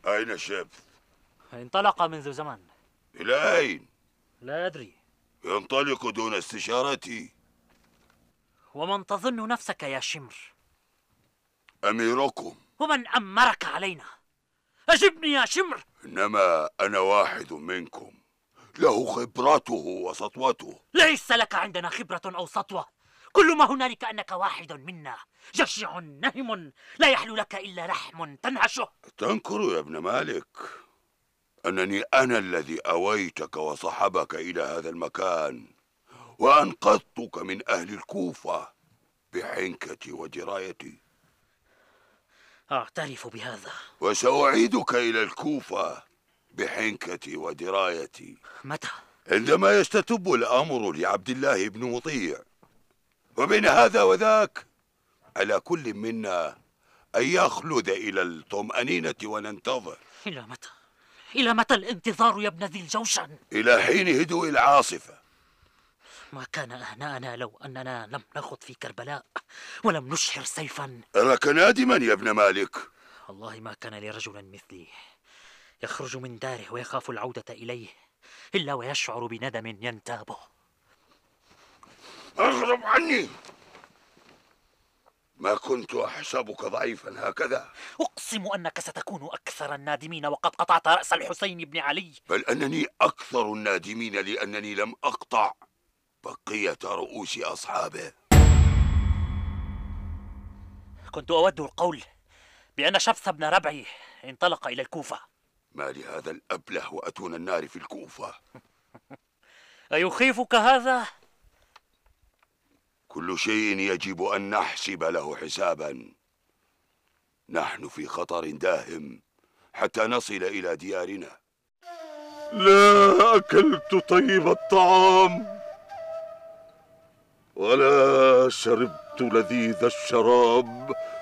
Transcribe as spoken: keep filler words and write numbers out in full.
أين شبث؟ انطلق منذ زمن. إلى أين؟ لا أدري. ينطلق دون استشارتي. ومن تظن نفسك يا شمر؟ أميركم. ومن أمرك علينا؟ أجبني يا شمر. إنما أنا واحد منكم، له خبرته وسطوته. ليس لك عندنا خبرة أو سطوة، كل ما هنالك أنك واحد منا، جشع نهم لا يحلو لك إلا لحم تنهشه. تنكر يا ابن مالك أنني أنا الذي أويتك وصحبك إلى هذا المكان وأنقذتك من أهل الكوفة بحنكتي ودرايتي. أعترف بهذا. وسأعيدك إلى الكوفة بحنكتي ودرايتي. متى؟ عندما يستتب الأمر لعبد الله بن مطيع. وبين هذا وذاك على كل منا أن يخلد إلى الطمأنينة وننتظر. إلى متى؟ إلى متى الانتظار يا ابن ذي الجوشن؟ إلى حين هدوء العاصفة. ما كان أهناءنا لو أننا لم نخض في كربلاء ولم نشهر سيفا. أراك نادما يا ابن مالك. والله ما كان لرجل مثلي يخرج من داره ويخاف العودة إليه إلا ويشعر بندم ينتابه. اغرب عني، ما كنت أحسبك ضعيفا هكذا. أقسم أنك ستكون أكثر النادمين وقد قطعت رأس الحسين بن علي. بل أنني أكثر النادمين لأنني لم أقطع بقية رؤوس أصحابه. كنت أود القول بأن شبث بن ربعي انطلق إلى الكوفة. ما لهذا الأبله وأتون النار في الكوفة؟ أيخيفك هذا؟ كل شيء يجب أن نحسب له حسابا. نحن في خطر داهم حتى نصل إلى ديارنا. لا أكلت طيب الطعام ولا شربت لذيذ الشراب